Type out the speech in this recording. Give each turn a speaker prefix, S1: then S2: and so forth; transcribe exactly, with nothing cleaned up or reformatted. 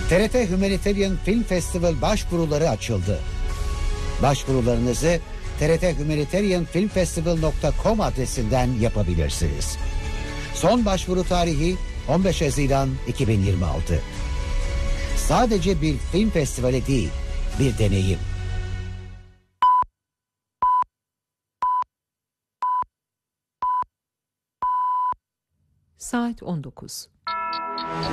S1: T R T Humanitarian Film Festival başvuruları açıldı. Başvurularınızı t r t humanitarian film festival nokta com adresinden yapabilirsiniz. Son başvuru tarihi on beş Haziran iki bin yirmi altı. Sadece bir film festivali değil, bir deneyim.
S2: Saat on dokuz.